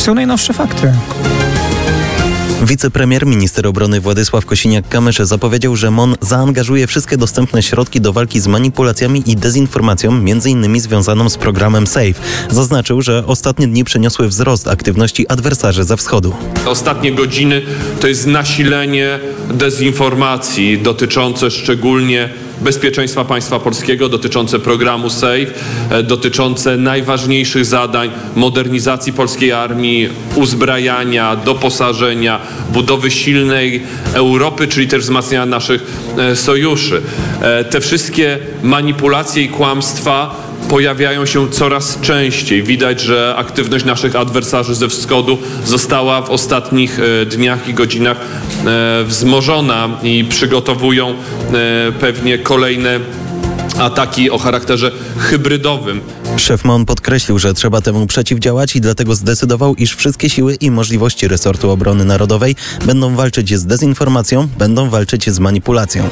są najnowsze fakty. Wicepremier, minister obrony Władysław Kosiniak-Kamysz zapowiedział, że MON zaangażuje wszystkie dostępne środki do walki z manipulacjami i dezinformacją, m.in. związaną z programem SAFE. Zaznaczył, że ostatnie dni przyniosły wzrost aktywności adwersarzy ze wschodu. Ostatnie godziny to jest nasilenie dezinformacji dotyczące szczególnie bezpieczeństwa państwa polskiego, dotyczące programu SAFE, dotyczące najważniejszych zadań modernizacji polskiej armii, uzbrajania, doposażenia, budowy silnej Europy, czyli też wzmacniania naszych sojuszy. Te wszystkie manipulacje i kłamstwa pojawiają się coraz częściej. Widać, że aktywność naszych adwersarzy ze wschodu została w ostatnich dniach i godzinach wzmożona i przygotowują pewnie kolejne ataki o charakterze hybrydowym. Szef MON podkreślił, że trzeba temu przeciwdziałać i dlatego zdecydował, iż wszystkie siły i możliwości resortu obrony narodowej będą walczyć z dezinformacją, będą walczyć z manipulacją.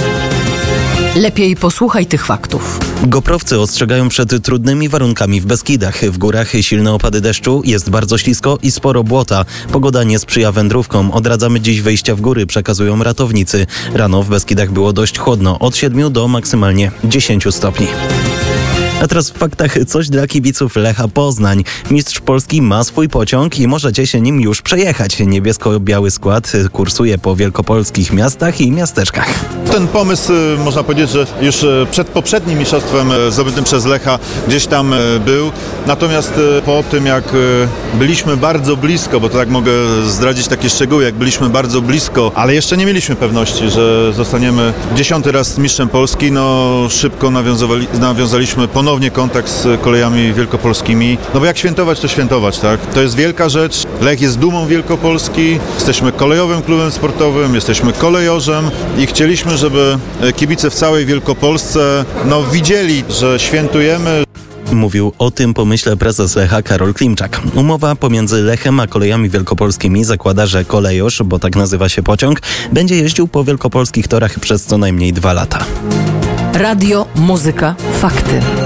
Lepiej posłuchaj tych faktów. Goprowcy ostrzegają przed trudnymi warunkami w Beskidach. W górach silne opady deszczu, jest bardzo ślisko i sporo błota. Pogoda nie sprzyja wędrówkom. Odradzamy dziś wejścia w góry, przekazują ratownicy. Rano w Beskidach było dość chłodno, od 7 do maksymalnie 10 stopni. A teraz w faktach coś dla kibiców Lecha Poznań. Mistrz Polski ma swój pociąg i możecie się nim już przejechać. Niebiesko-biały skład kursuje po wielkopolskich miastach i miasteczkach. Ten pomysł, można powiedzieć, że już przed poprzednim mistrzostwem zdobytym przez Lecha gdzieś tam był. Natomiast po tym, jak byliśmy bardzo blisko, bo to tak mogę zdradzić takie szczegóły, jak byliśmy bardzo blisko, ale jeszcze nie mieliśmy pewności, że zostaniemy 10. raz mistrzem Polski, no szybko nawiązaliśmy ponownie kontakt z kolejami wielkopolskimi. No bo jak świętować, to świętować, tak? To jest wielka rzecz. Lech jest dumą Wielkopolski. Jesteśmy kolejowym klubem sportowym, jesteśmy kolejorzem i chcieliśmy, żeby kibice w całej Wielkopolsce widzieli, że świętujemy. Mówił o tym pomyśle prezes Lecha Karol Klimczak. Umowa pomiędzy Lechem a kolejami wielkopolskimi zakłada, że kolejorz, bo tak nazywa się pociąg, będzie jeździł po wielkopolskich torach przez co najmniej 2 lata. Radio, muzyka, fakty.